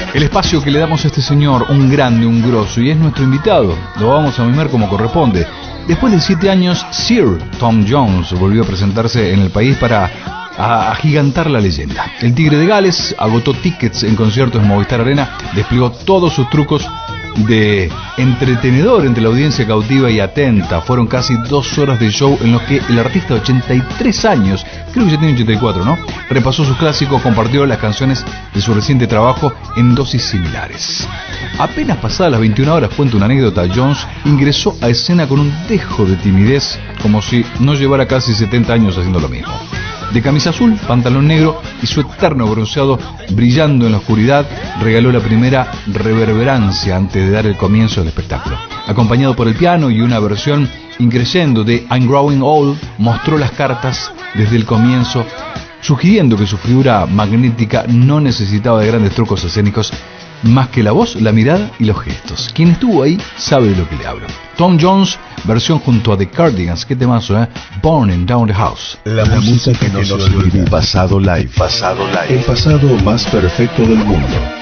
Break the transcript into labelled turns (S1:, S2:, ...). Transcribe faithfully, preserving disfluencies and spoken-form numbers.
S1: El espacio que le damos a este señor, un grande, un grosso, y es nuestro invitado. Lo vamos a mimar como corresponde. Después de siete años, Sir Tom Jones volvió a presentarse en el país para a agigantar la leyenda. El Tigre de Gales agotó tickets en conciertos en Movistar Arena, desplegó todos sus trucos de entretenedor entre la audiencia cautiva y atenta. Fueron casi dos horas de show en los que el artista de ochenta y tres años, creo que ya tiene ochenta y cuatro, ¿no?, repasó sus clásicos, compartió las canciones de su reciente trabajo en dosis similares. Apenas pasadas las veintiuna horas, cuenta una anécdota, Jones ingresó a escena con un dejo de timidez, como si no llevara casi setenta años haciendo lo mismo. De camisa azul, pantalón negro y su eterno bronceado brillando en la oscuridad, regaló la primera reverberancia antes de dar el comienzo del espectáculo. Acompañado por el piano y una versión increyendo de I'm Growing Old, mostró las cartas desde el comienzo, sugiriendo que su figura magnética no necesitaba de grandes trucos escénicos, más que la voz, la mirada y los gestos. Quien estuvo ahí sabe de lo que le hablo. Tom Jones, versión junto a The Cardigans, qué temazo, ¿eh? Burning Down the House.
S2: La, la música que no se olvida. Pasado live. Pasado live. El pasado más perfecto del mundo.